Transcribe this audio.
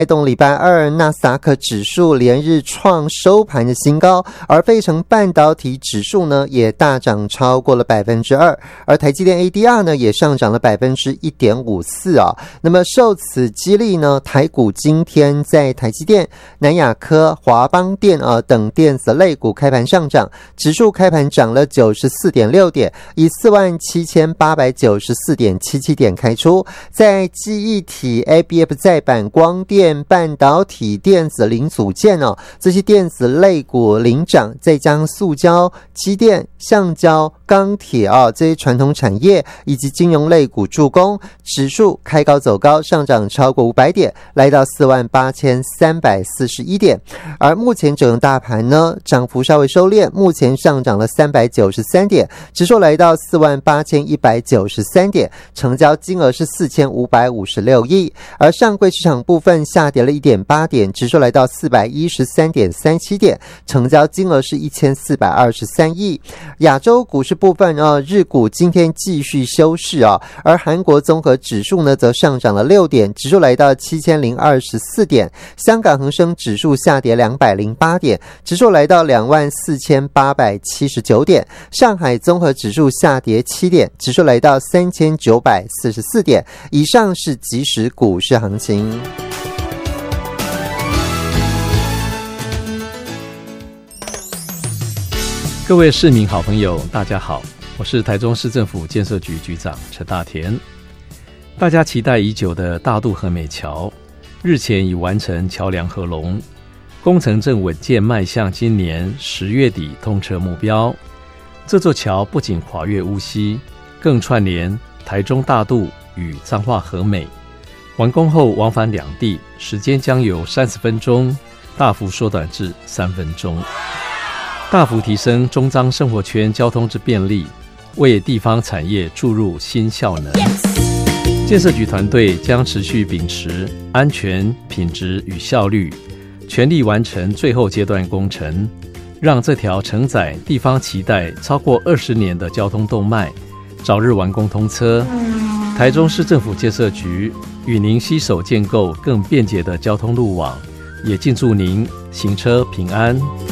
带动礼拜二纳斯达克指数连日创收盘的新高，而费城半导体指数呢也大涨超过了 2%， 而台积电 ADR 呢也上涨了 1.54% 啊。那么受此激励呢，台股今天在台积电、南亚科、华邦电等电子类股开盘上涨，指数开盘涨了 94.6 点，以 47,894.77 点开出。在记忆体、ABF 载板、光电、半导体、电子零组件这些电子类股领涨，再将塑胶、机电、橡胶、钢铁这些传统产业以及金融类股助攻，指数开高走高，上涨超过500点，来到 48,341 点。而目前整个大盘呢，涨幅稍微收敛，目前上涨了393点，指数来到 48,193 点，成交金额是4556亿。而上柜市场部分下跌了 1.8 点，指数来到 413.37 点，成交金额是1423亿。亚洲股市部分日股今天继续休市而韩国综合指数呢则上涨了6点，指数来到 7024 点。香港恒生指数下跌208点，指数来到 24,879 点。上海综合指数下跌7点，指数来到 3,944 点。以上是即时股市行情。 各位市民好朋友大家好，我是台中市政府建设局局长陈大田。大家期待已久的大渡和美桥日前已完成桥梁合龙，工程正稳健迈向今年10月底通车目标。这座桥不仅跨越乌溪，更串联台中大渡与彰化和美，完工后往返两地时间将由30分钟大幅缩短至3分钟，大幅提升中彰生活圈交通之便利，为地方产业注入新效能。建设局团队将持续秉持安全、品质与效率，全力完成最后阶段工程，让这条承载地方期待超过20年的交通动脉早日完工通车。台中市政府建设局与您携手建构更便捷的交通路网，也敬祝您行车平安。